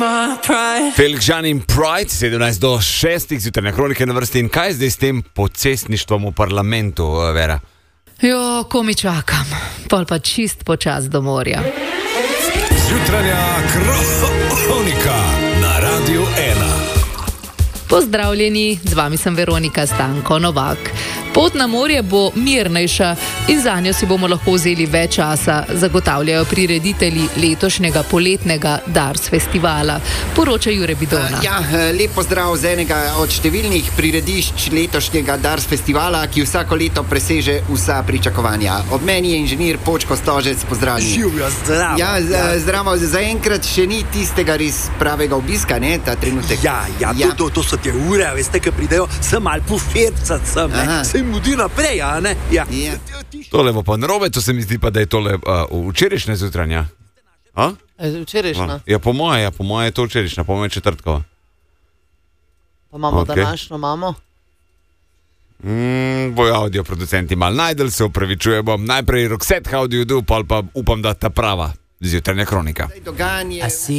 Felix Jan in Pride, 17 do 6, zjutrajne kronike na vrsti. In kaj zdaj s tem pocestništvom v parlamentu, Vera? Jo, ko mi čakam, pol pa čist počas do morja. Zjutrajna kronika na Radiu 1. Pozdravljeni, z vami sem Veronika Stanko Novak. Pot na morje bo mirnejša in za njo si bomo lahko vzeli več časa, zagotavljajo prireditelji letošnjega poletnega Dars festivala. Poroča Jure Bidona. Lep pozdrav z enega od številnih priredищ letošnjega Dars festivala, ki vsako leto preseže vsa pričakovanja. Ob meni je inženir Počko Stožec, pozdravljen. Živjo, zdravo. Zdravo, zaenkrat še ni tistega res pravega obiska, ne, ta trenutek. To so te ure, veste, ki pridejo sem malo pufircat sem, se jim mudi naprej, a ne? Tole bo pa narobe, to se mi zdi pa, da je tole včerajšnja zjutranja. Včerajšnja? Ja, po moje je to včerajšnja, po moje četrtkova. Pa imamo današnjo, imamo? Bojo audio producenti malo najdel, se upravičujemo. Najprej Roxette, How do you do, pa upam, da ta prava zjutrajna kronika.